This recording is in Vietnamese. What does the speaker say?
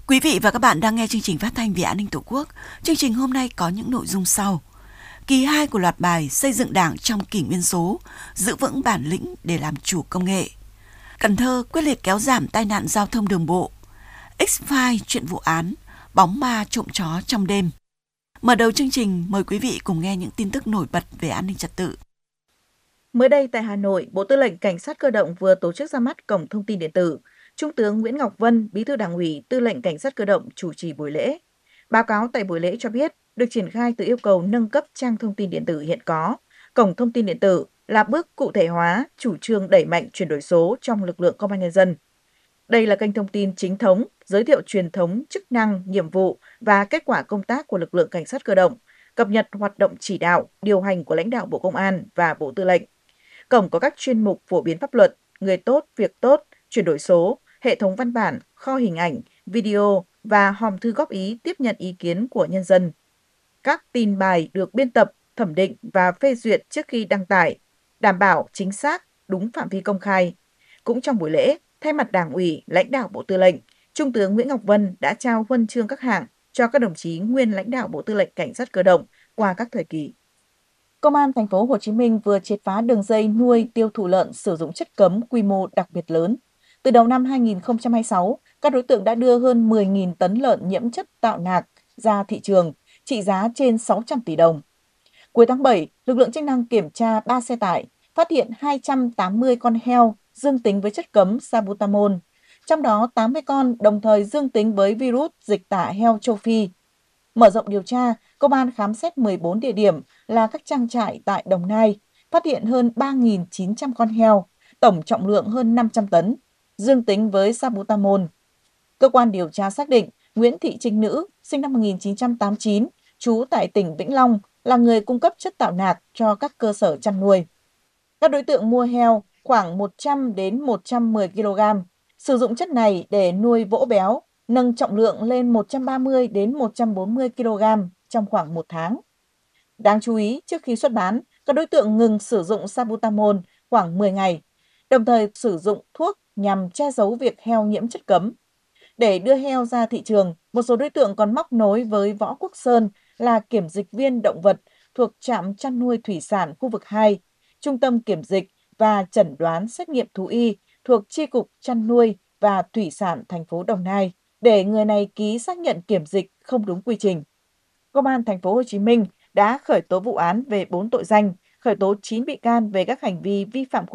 Quý vị và các bạn đang nghe chương trình phát thanh Vì An ninh Tổ quốc. Chương trình hôm nay có những nội dung sau. Kỳ 2 của loạt bài Xây dựng Đảng trong kỷ nguyên số, giữ vững bản lĩnh để làm chủ công nghệ. Cần Thơ quyết liệt kéo giảm tai nạn giao thông đường bộ. X-File chuyện vụ án, bóng ma trộm chó trong đêm. Mở đầu chương trình, mời quý vị cùng nghe những tin tức nổi bật về an ninh trật tự. Mới đây tại Hà Nội, Bộ Tư lệnh Cảnh sát Cơ động vừa tổ chức ra mắt Cổng Thông tin Điện tử. Trung tướng Nguyễn Ngọc Vân, Bí thư Đảng ủy Tư lệnh Cảnh sát Cơ động chủ trì buổi lễ. Báo cáo tại buổi lễ cho biết, được triển khai từ yêu cầu nâng cấp trang thông tin điện tử hiện có. Cổng Thông tin Điện tử là bước cụ thể hóa chủ trương đẩy mạnh chuyển đổi số trong lực lượng Công an nhân dân. Đây là kênh thông tin chính thống, giới thiệu truyền thống, chức năng, nhiệm vụ và kết quả công tác của lực lượng Cảnh sát Cơ động, cập nhật hoạt động chỉ đạo, điều hành của lãnh đạo Bộ Công an và Bộ Tư lệnh. Cổng có các chuyên mục phổ biến pháp luật, người tốt, việc tốt, chuyển đổi số, hệ thống văn bản, kho hình ảnh, video và hòm thư góp ý tiếp nhận ý kiến của nhân dân. Các tin bài được biên tập, thẩm định và phê duyệt trước khi đăng tải, đảm bảo chính xác, đúng phạm vi công khai. Cũng trong buổi lễ, thay mặt Đảng ủy, lãnh đạo Bộ Tư lệnh, Trung tướng Nguyễn Ngọc Vân đã trao huân chương các hạng cho các đồng chí nguyên lãnh đạo Bộ Tư lệnh Cảnh sát Cơ động qua các thời kỳ. Công an thành phố Hồ Chí Minh vừa triệt phá đường dây nuôi tiêu thụ lợn sử dụng chất cấm quy mô đặc biệt lớn. Từ đầu năm 2026, các đối tượng đã đưa hơn 10.000 tấn lợn nhiễm chất tạo nạc ra thị trường, trị giá trên 600 tỷ đồng. Cuối tháng 7, lực lượng chức năng kiểm tra 3 xe tải, phát hiện 280 con heo dương tính với chất cấm salbutamol, trong đó 80 con đồng thời dương tính với virus dịch tả heo châu Phi. Mở rộng điều tra, công an khám xét 14 địa điểm là các trang trại tại Đồng Nai, phát hiện hơn 3.900 con heo, tổng trọng lượng hơn 500 tấn, dương tính với salbutamol. Cơ quan điều tra xác định Nguyễn Thị Trinh Nữ, sinh năm 1989, trú tại tỉnh Vĩnh Long, là người cung cấp chất tạo nạc cho các cơ sở chăn nuôi. Các đối tượng mua heo khoảng 100 đến 110 kg, sử dụng chất này để nuôi vỗ béo, nâng trọng lượng lên 130 đến 140 kg trong khoảng 1 tháng. Đáng chú ý, trước khi xuất bán, các đối tượng ngừng sử dụng salbutamol khoảng 10 ngày, đồng thời sử dụng thuốc nhằm che giấu việc heo nhiễm chất cấm. Để đưa heo ra thị trường, một số đối tượng còn móc nối với Võ Quốc Sơn là kiểm dịch viên động vật thuộc trạm chăn nuôi thủy sản khu vực 2, Trung tâm Kiểm dịch và Chẩn đoán Xét nghiệm Thú y thuộc Chi cục Chăn nuôi và Thủy sản thành phố Đồng Nai để người này ký xác nhận kiểm dịch không đúng quy trình. Công an thành phố Hồ Chí Minh đã khởi tố vụ án về 4 tội danh, khởi tố 9 bị can về các hành vi vi phạm